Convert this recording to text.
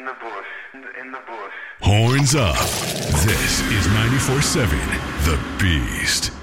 in the bush, in the bush. Horns up. This is 94.7 The Beast.